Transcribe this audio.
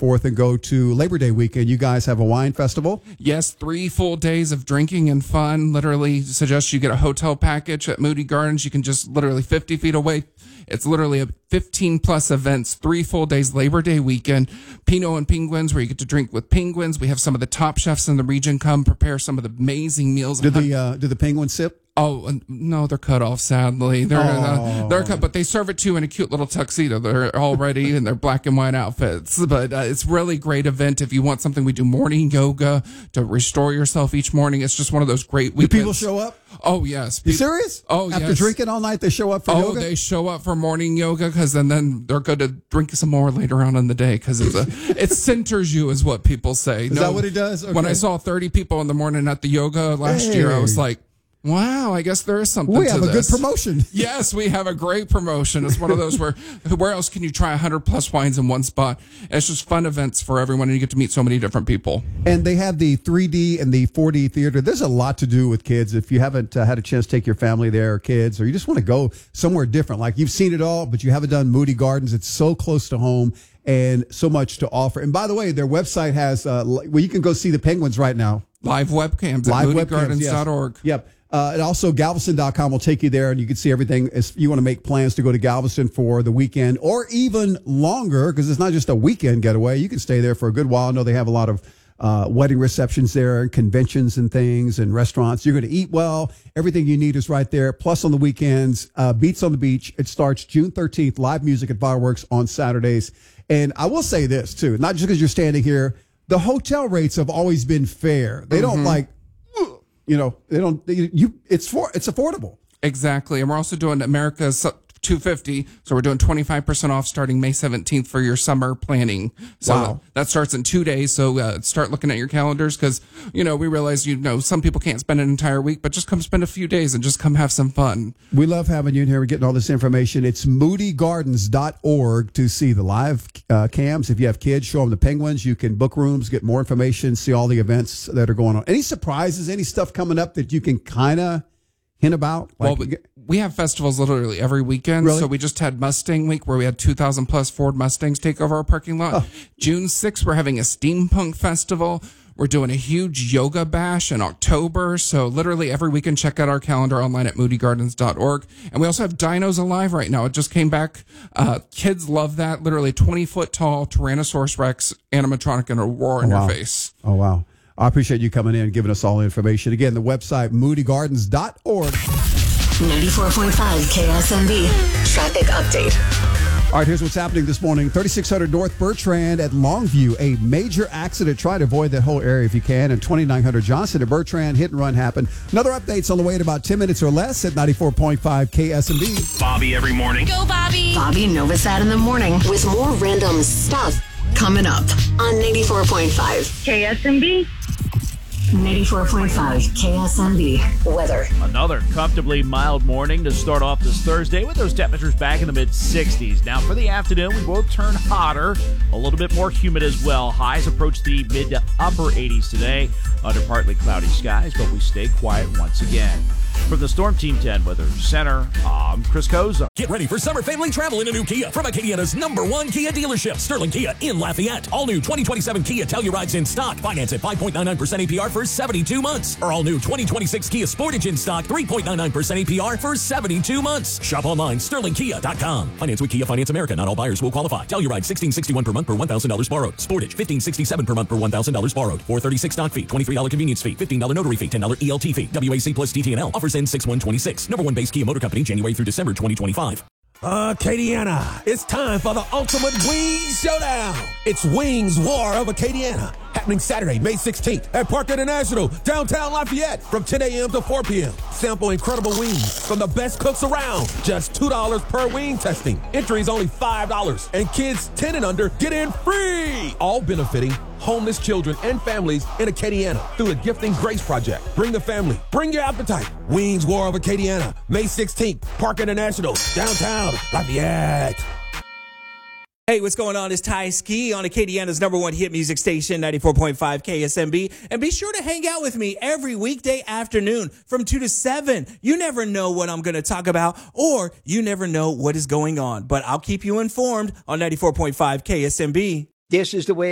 forth and go to Labor Day weekend. You guys have a wine festival? Yes, 3 full days of drinking and fun. Literally suggest you get a hotel package at Moody Gardens. You can just literally 50 feet away. It's literally a 15 plus events, 3 full days, Labor Day weekend. Pinot and Penguins, where you get to drink with penguins. We have some of the top chefs in the region come prepare some of the amazing meals. Do the penguins sip? Oh, no, they're cut off, sadly. They're cut, but they serve it to you in a cute little tuxedo. They're all ready in their black and white outfits. But it's really great event. If you want something, we do morning yoga to restore yourself each morning. It's just one of those great weekends. Do people show up? Oh, yes. You serious? Oh, yes. After drinking all night, they show up for yoga? Oh, they show up for morning yoga because then they're going to drink some more later on in the day because it centers you is what people say. Is that what it does? Okay. When I saw 30 people in the morning at the yoga last year, I was like, wow, I guess there is something to this. We have a good promotion. Yes, we have a great promotion. It's one of those where else can you try 100 plus wines in one spot? And it's just fun events for everyone, and you get to meet so many different people. And they have the 3D and the 4D theater. There's a lot to do with kids. If you haven't had a chance to take your family there or kids, or you just want to go somewhere different, like you've seen it all, but you haven't done Moody Gardens. It's so close to home and so much to offer. And by the way, their website has, you can go see the penguins right now. Live webcams at moodygardens.org. Yes. Yep. And also Galveston.com will take you there, and you can see everything if you want to make plans to go to Galveston for the weekend or even longer, because it's not just a weekend getaway. You can stay there for a good while. I know they have a lot of wedding receptions there and conventions and things and restaurants. You're going to eat well. Everything you need is right there. Plus on the weekends, Beats on the Beach. It starts June 13th, live music and fireworks on Saturdays. And I will say this, too, not just because you're standing here, the hotel rates have always been fair. They don't it's affordable. Exactly. And we're also doing America's 250. So we're doing 25% off starting May 17th for your summer planning. So wow. That starts in 2 days. So start looking at your calendars because, we realize, some people can't spend an entire week, but just come spend a few days and just come have some fun. We love having you in here. We're getting all this information. It's moodygardens.org to see the live cams. If you have kids, show them the penguins. You can book rooms, get more information, see all the events that are going on. Any surprises, any stuff coming up that you can kind of hint about? We have festivals literally every weekend. Really? So we just had Mustang Week where we had 2,000 plus Ford Mustangs take over our parking lot. Oh. June 6th, we're having a steampunk festival. We're doing a huge yoga bash in October. So literally every weekend, check out our calendar online at moodygardens.org. And we also have Dinos Alive right now. It just came back. Kids love that. Literally 20-foot tall Tyrannosaurus Rex animatronic and a roar in your face. Oh, wow. I appreciate you coming in and giving us all the information. Again, the website, moodygardens.org. 94.5 KSMB traffic update. All right, here's what's happening this morning. 3600 North Bertrand at Longview. A major accident. Try to avoid that whole area if you can. And 2900 Johnson at Bertrand. Hit and run happened. Another update's on the way in about 10 minutes or less at 94.5 KSMB. Bobby every morning. Go, Bobby. Bobby Novosad in the morning with more random stuff coming up on 94.5 KSMB. 94.5 KSMB weather. Another comfortably mild morning to start off this Thursday with those temperatures back in the mid-60s. Now for the afternoon, we will turn hotter, a little bit more humid as well. Highs approach the mid to upper 80s today under partly cloudy skies, but we stay quiet once again. From the Storm Team 10 Weather Center, I'm Chris Koza. Get ready for summer family travel in a new Kia from Acadiana's #1 Kia dealership, Sterling Kia in Lafayette. All new 2027 Kia Telluride's in stock. Finance at 5.99% APR for 72 months. Or all new 2026 Kia Sportage in stock, 3.99% APR for 72 months. Shop online, sterlingkia.com. Finance with Kia Finance America. Not all buyers will qualify. Telluride $1,661 per month per $1,000 borrowed. Sportage $1,567 per month per $1,000 borrowed. $436 stock fee, $23 convenience fee, $15 notary fee, $10 ELT fee. WAC plus DTNL. Offers end 6/126. #1 base Kia Motor Company, January through December 2025. Acadiana, it's time for the ultimate wings showdown. It's Wings War of Acadiana, happening Saturday, May 16th at Park International, downtown Lafayette, from 10 a.m. to 4 p.m. Sample incredible wings from the best cooks around. Just $2 per wing testing. Entry is only $5, and kids 10 and under get in free. All benefiting homeless children and families in Acadiana through the Gifting Grace Project. Bring the family. Bring your appetite. Wings War of Acadiana, May 16th, Park International, downtown Lafayette. Hey, what's going on? It's Ty Ski on Acadiana's #1 hit music station, 94.5 KSMB. And be sure to hang out with me every weekday afternoon from 2 to 7. You never know what I'm going to talk about, or you never know what is going on. But I'll keep you informed on 94.5 KSMB. This is the way